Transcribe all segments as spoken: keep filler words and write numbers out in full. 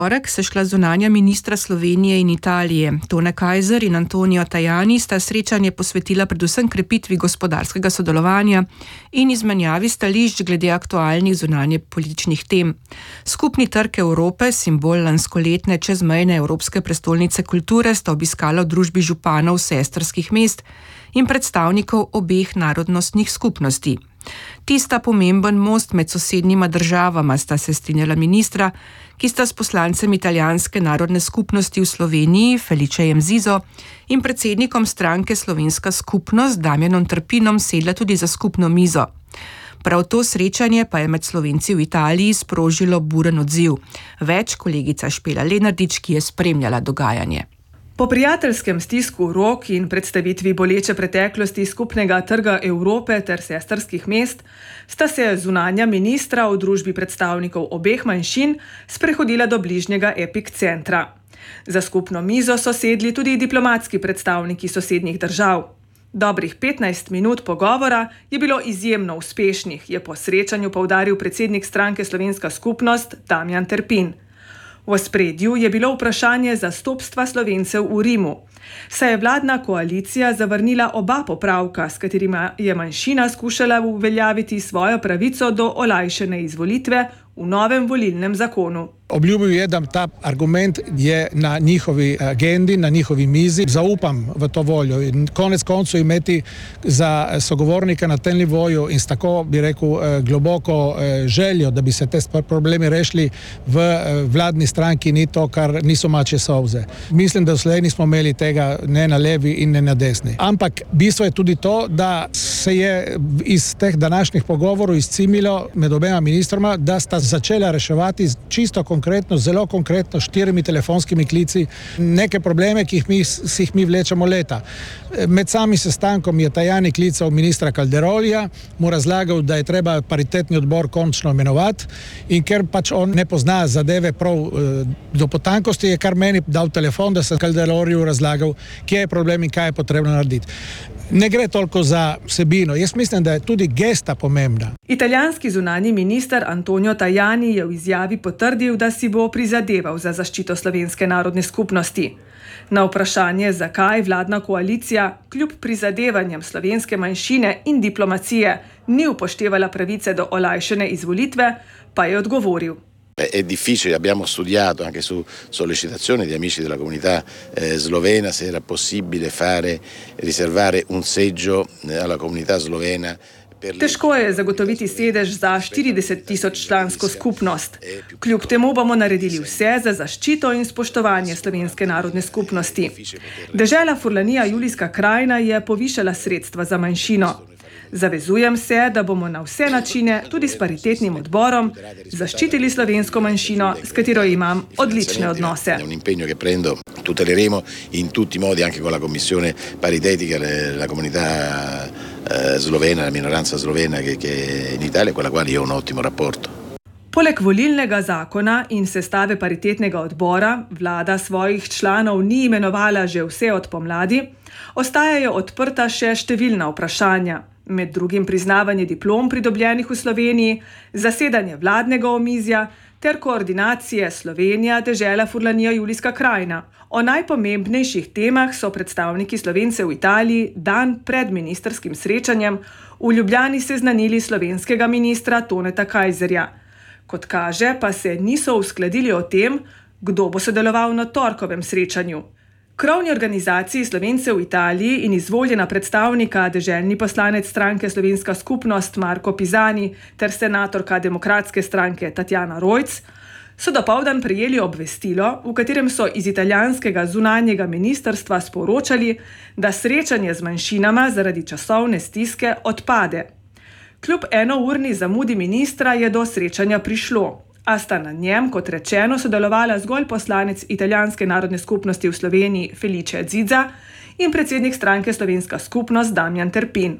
torek se šla zunanja ministra Slovenije in Italije. Tone Kajzer in Antonio Tajani sta srečanje posvetila predvsem krepitvi gospodarskega sodelovanja in izmenjavi stališč glede aktualnih zunanje političnih tem. Skupni trg Evrope, simbol lanskoletne čezmejne evropske prestolnice kulture, sta obiskala v družbi županov sestrskih mest in predstavnikov obeh narodnostnih skupnosti. Tista pomemben most med sosednjima državama, sta se strinjala ministra, ki sta s poslancem italijanske narodne skupnosti v Sloveniji, Felicejem Zizo, in predsednikom stranke Slovenska skupnost, Damjanom Trpinom, sedla tudi za skupno mizo. Prav to srečanje pa je med Slovenci v Italiji sprožilo buren odziv. Več kolegica Špela Lenardič, ki je spremljala dogajanje. Po prijateljskem stisku rok in predstavitvi boleče preteklosti skupnega trga Evrope ter sestrskih mest sta se zunanja ministra v družbi predstavnikov obeh manjšin sprehodila do bližnjega epiccentra. Za skupno mizo so sedli tudi diplomatski predstavniki sosednjih držav. Dobrih petnajst minut pogovora je bilo izjemno uspešnih, je po srečanju poudaril predsednik stranke Slovenska skupnost Damjan Trpin. V ospredju je bilo vprašanje zastopstva Slovencev v Rimu. Saj je vladna koalicija zavrnila oba popravka, s katerima je manjšina skušala uveljaviti svojo pravico do olajšane izvolitve v novem volilnem zakonu. Obljubil je, da ta argument je na njihovi agendi, na njihovi mizi. Zaupam v to voljo in konec koncu imeti za sogovornika na tem nivoju in s tako, bi rekel, globoko željo, da bi se te problemi rešili v vladni stranki, ni to, kar niso mačje solze. Mislim, da vslej nismo imeli tega ne na levi in ne na desni. Ampak bistvo je tudi to, da se je iz teh današnjih pogovorov izcimilo med obema ministroma, da sta začela reševati čisto konkretno, zelo konkretno, štirimi telefonskimi klici neke probleme, ki jih mi, si jih mi vlečemo leta. Med samim sestankom je Tajani klical ministra Calderolija, mu razlagal, da je treba paritetni odbor končno imenovati in ker pač on ne pozna zadeve prav eh, do potankosti, je kar meni dal telefon, da sem Calderoliju razlagal, kje je problem in kaj je potrebno narediti. Ne gre toliko za vsebino. Jaz mislim, da je tudi gesta pomembna. Italijanski zunanji minister Antonio Tajani je v izjavi potrdil, da si bo prizadeval za zaščito slovenske narodne skupnosti. Na vprašanje, zakaj vladna koalicija kljub prizadevanjem slovenske manjšine in diplomacije ni upoštevala pravice do olajšane izvolitve, pa je odgovoril. È difficile, abbiamo studiato anche su sollecitazione di amici della comunità eh, slovena se era possibile fare, riservare un seggio alla comunità slovena. Težko je zagotoviti sedež za štirideset tisoč člansko skupnost. Kljub temu bomo naredili vse za zaščito in spoštovanje slovenske narodne skupnosti. Dežela Furlanija Julijska krajina je povišala sredstva za manjšino. Zavezujem se, da bomo na vse načine, tudi s paritetnim odborom, zaščitili slovensko manjšino, s katero imam odlične odnose. È un impegno che prendo, tuteleremo in tutti i modi anche con la commissione paritetica la comunità eh, slovena, la minoranza slovena che, che è in Italia, con la quale io ho un ottimo rapporto. Poleg volilnega zakona in sestave paritetnega odbora, vlada svojih članov ni imenovala že vse od pomladi, ostajajo odprta še številna vprašanja. Med drugim priznavanje diplom pridobljenih v Sloveniji, zasedanje vladnega omizja ter koordinacije Slovenija, dežela Furlanija Julijska krajina. O najpomembnejših temah so predstavniki Slovencev v Italiji dan pred ministrskim srečanjem v Ljubljani seznanili slovenskega ministra Toneta Kajzerja. Kot kaže, pa se niso uskladili o tem, kdo bo sodeloval na torkovem srečanju. Krovni organizaciji Slovencev v Italiji in izvoljena predstavnika deželni poslanec stranke Slovenska skupnost Marko Pisani ter senatorka demokratske stranke Tatjana Rojc so dopoldan prejeli obvestilo, v katerem so iz italijanskega zunanjega ministrstva sporočali, da srečanje z manjšinama zaradi časovne stiske odpade. Kljub enourni zamudi ministra je do srečanja prišlo, a sta na njem, kot rečeno, sodelovala zgolj poslanec italijanske narodne skupnosti v Sloveniji Felice Ziza in predsednik stranke Slovenska skupnost Damjan Trpin.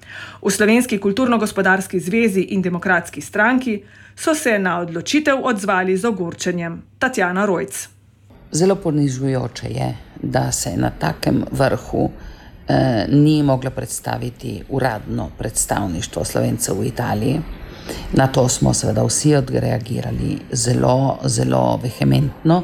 V Slovenski kulturno-gospodarski zvezi in demokratski stranki so se na odločitev odzvali z ogorčenjem. Tatjana Rojc. Zelo ponižujoče je, da se na takem vrhu eh, ni moglo predstaviti uradno predstavništvo Slovencev v Italiji. Na to smo seveda vsi odreagirali zelo, zelo vehementno